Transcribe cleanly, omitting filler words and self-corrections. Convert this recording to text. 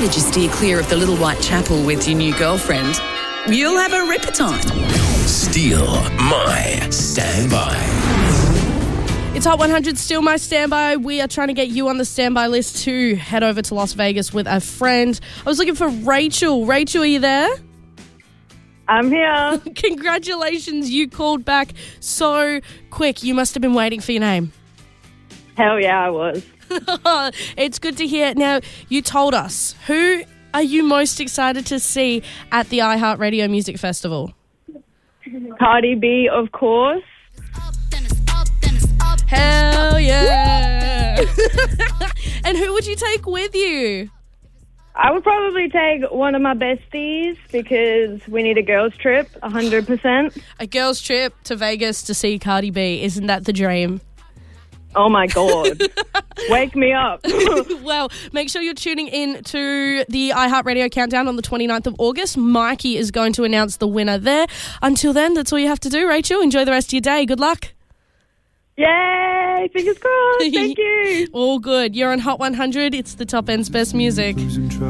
provided you steer clear of the Little White Chapel with your new girlfriend, you'll have a ripper time. Steal My Standby. It's Hot 100, Still My Standby. We are trying to get you on the standby list to head over to Las Vegas with a friend. I was looking for Rachel. Rachel, are you there? I'm here. Congratulations, you called back so quick. You must have been waiting for your name. Hell yeah, I was. It's good to hear. Now, you told us, who are you most excited to see at the iHeartRadio Music Festival? Cardi B, of course. Hell yeah. And who would you take with you? I would probably take one of my besties because we need a girls' trip, 100%. A girls' trip to Vegas to see Cardi B. Isn't that the dream? Oh, my God. Wake me up. Well, make sure you're tuning in to the iHeartRadio Countdown on the 29th of August. Mikey is going to announce the winner there. Until then, that's all you have to do, Rachel. Enjoy the rest of your day. Good luck. Yay! Fingers crossed. Thank you. All good. You're on Hot 100. It's the top end's best music.